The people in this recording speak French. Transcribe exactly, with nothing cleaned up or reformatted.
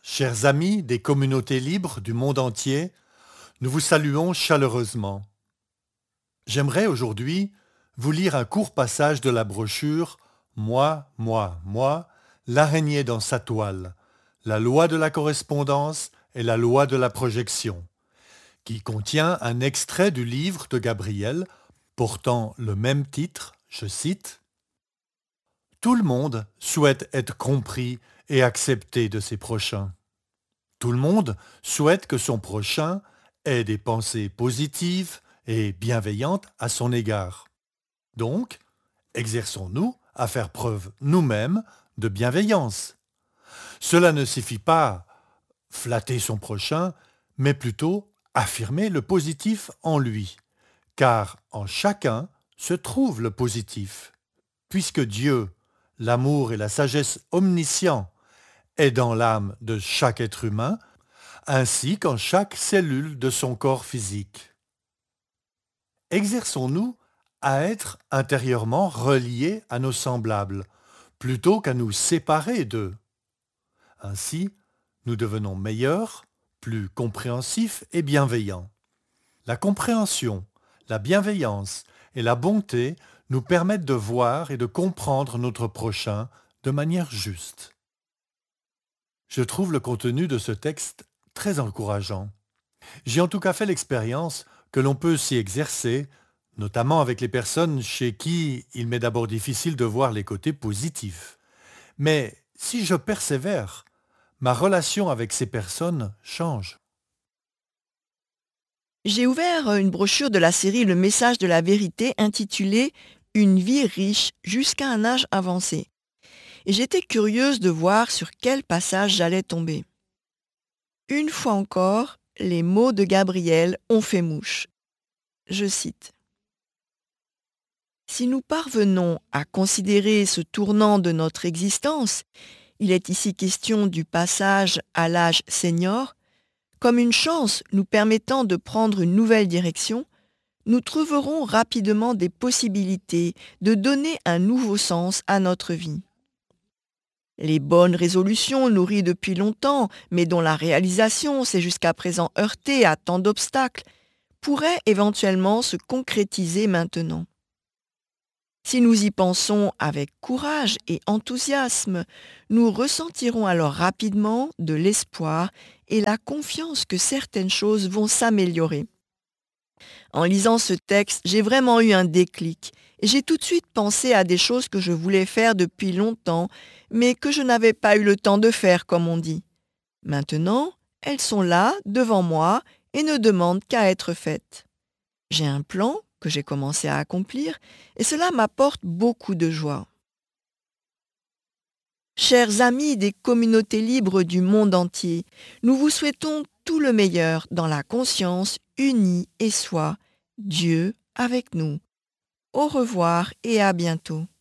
Chers amis des communautés libres du monde entier, nous vous saluons chaleureusement. J'aimerais aujourd'hui vous lire un court passage de la brochure Moi, moi, moi, l'araignée dans sa toile, la loi de la correspondance et la loi de la projection, qui contient un extrait du livre de Gabriel portant le même titre, je cite, Tout le monde souhaite être compris et accepté de ses prochains. Tout le monde souhaite que son prochain ait des pensées positives et bienveillantes à son égard. Donc, exerçons-nous à faire preuve nous-mêmes de bienveillance. Cela ne suffit pas flatter son prochain, mais plutôt affirmer le positif en lui, car en chacun se trouve le positif. Puisque Dieu, l'amour et la sagesse omniscients est dans l'âme de chaque être humain, ainsi qu'en chaque cellule de son corps physique. Exerçons-nous à être intérieurement reliés à nos semblables, plutôt qu'à nous séparer d'eux. Ainsi, nous devenons meilleurs, plus compréhensifs et bienveillants. La compréhension, la bienveillance et la bonté nous permettent de voir et de comprendre notre prochain de manière juste. Je trouve le contenu de ce texte très encourageant. J'ai en tout cas fait l'expérience que l'on peut s'y exercer, notamment avec les personnes chez qui il m'est d'abord difficile de voir les côtés positifs. Mais si je persévère, ma relation avec ces personnes change. J'ai ouvert une brochure de la série Le message de la vérité intitulée Une vie riche jusqu'à un âge avancé. Et j'étais curieuse de voir sur quel passage j'allais tomber. Une fois encore, les mots de Gabriel ont fait mouche. Je cite. Si nous parvenons à considérer ce tournant de notre existence, il est ici question du passage à l'âge senior, comme une chance nous permettant de prendre une nouvelle direction, nous trouverons rapidement des possibilités de donner un nouveau sens à notre vie. Les bonnes résolutions nourries depuis longtemps, mais dont la réalisation s'est jusqu'à présent heurtée à tant d'obstacles, pourraient éventuellement se concrétiser maintenant. Si nous y pensons avec courage et enthousiasme, nous ressentirons alors rapidement de l'espoir et la confiance que certaines choses vont s'améliorer. En lisant ce texte, j'ai vraiment eu un déclic et j'ai tout de suite pensé à des choses que je voulais faire depuis longtemps, mais que je n'avais pas eu le temps de faire, comme on dit. Maintenant, elles sont là, devant moi, et ne demandent qu'à être faites. J'ai un plan que j'ai commencé à accomplir et cela m'apporte beaucoup de joie. Chers amis des communautés libres du monde entier, nous vous souhaitons tout le meilleur dans la conscience unie et soi, Dieu avec nous. Au revoir et à bientôt.